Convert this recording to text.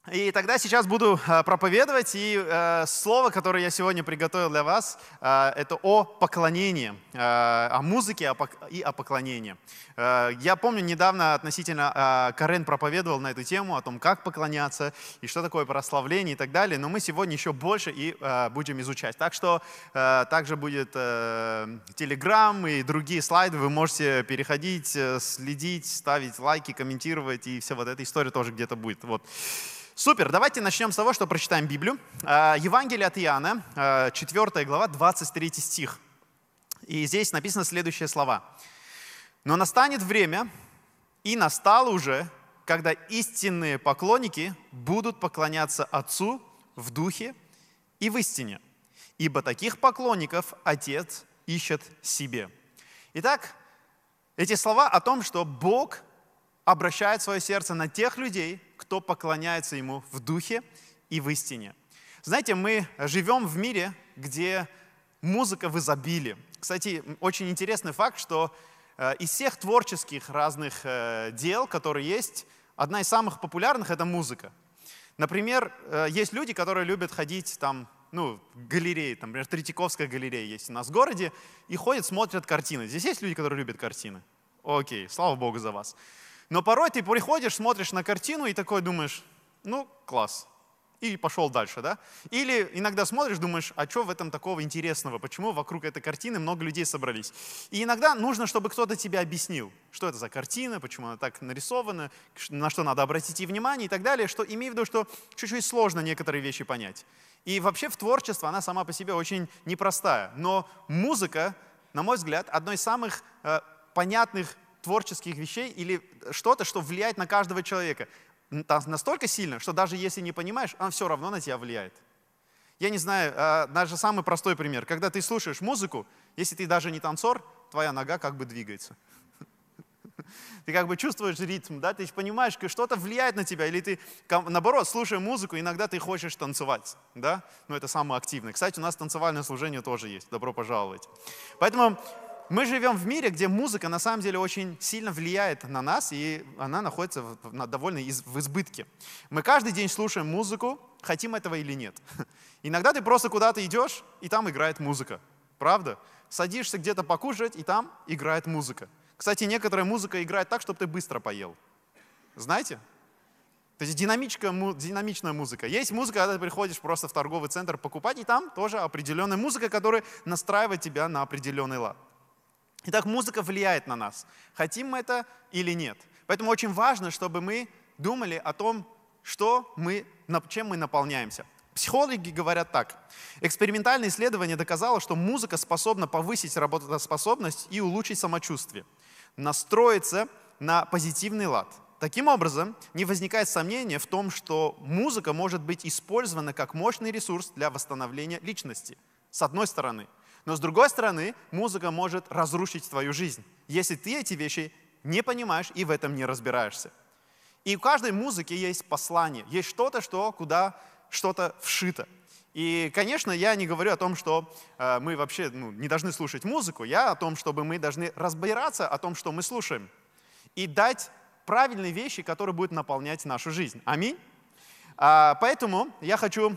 И тогда сейчас буду проповедовать, и слово, которое я сегодня приготовил для вас, это о поклонении, о музыке и о поклонении. Я помню, недавно относительно Карен проповедовал на эту тему, о том, как поклоняться, и что такое прославление и так далее, но мы сегодня еще больше и будем изучать. Так что также будет Telegram и другие слайды, вы можете переходить, следить, ставить лайки, комментировать, и вся вот эта история тоже где-то будет. Вот. Супер, давайте начнем с того, что прочитаем Библию. Евангелие от Иоанна, 4 глава, 23 стих. И здесь написано следующие слова. «Но настанет время, и настало уже, когда истинные поклонники будут поклоняться Отцу в духе и в истине, ибо таких поклонников Отец ищет себе». Итак, эти слова о том, что Бог обращает свое сердце на тех людей, кто поклоняется Ему в духе и в истине. Знаете, мы живем в мире, где музыка в изобилии. Кстати, очень интересный факт, что из всех творческих разных дел, которые есть, одна из самых популярных – это музыка. Например, есть люди, которые любят ходить там, в галереи, там, например, Третьяковская галерея есть у нас в городе, и ходят, смотрят картины. Здесь есть люди, которые любят картины? Окей, слава Богу за вас. Но порой ты приходишь, смотришь на картину и такой думаешь, класс. И пошел дальше, да? Или иногда смотришь, думаешь, а что в этом такого интересного? Почему вокруг этой картины много людей собрались? И иногда нужно, чтобы кто-то тебе объяснил, что это за картина, почему она так нарисована, на что надо обратить внимание и так далее, что имею в виду, что чуть-чуть сложно некоторые вещи понять. И вообще в творчество она сама по себе очень непростая. Но музыка, на мой взгляд, одно из самых понятных творческих вещей или что-то, что влияет на каждого человека. Настолько сильно, что даже если не понимаешь, он все равно на тебя влияет. Я не знаю, даже самый простой пример. Когда ты слушаешь музыку, если ты даже не танцор, твоя нога как бы двигается. Ты как бы чувствуешь ритм, да? Ты понимаешь, что что-то влияет на тебя. Или ты, наоборот, слушая музыку, иногда ты хочешь танцевать. Да? Это самое активное. Кстати, у нас танцевальное служение тоже есть. Добро пожаловать. Поэтому мы живем в мире, где музыка на самом деле очень сильно влияет на нас, и она находится довольно в избытке. Мы каждый день слушаем музыку, хотим этого или нет. Иногда ты просто куда-то идешь, и там играет музыка. Правда? Садишься где-то покушать, и там играет музыка. Кстати, некоторая музыка играет так, чтобы ты быстро поел. Знаете? То есть динамичная музыка. Есть музыка, когда ты приходишь просто в торговый центр покупать, и там тоже определенная музыка, которая настраивает тебя на определенный лад. Итак, музыка влияет на нас, хотим мы это или нет. Поэтому очень важно, чтобы мы думали о том, чем мы наполняемся. Психологи говорят так. Экспериментальное исследование доказало, что музыка способна повысить работоспособность и улучшить самочувствие, настроиться на позитивный лад. Таким образом, не возникает сомнения в том, что музыка может быть использована как мощный ресурс для восстановления личности, с одной стороны. Но с другой стороны, музыка может разрушить твою жизнь, если ты эти вещи не понимаешь и в этом не разбираешься. И у каждой музыки есть послание, есть что-то, куда что-то вшито. И, конечно, я не говорю о том, что мы вообще не должны слушать музыку, я о том, чтобы мы должны разбираться о том, что мы слушаем, и дать правильные вещи, которые будут наполнять нашу жизнь. Аминь. Поэтому я хочу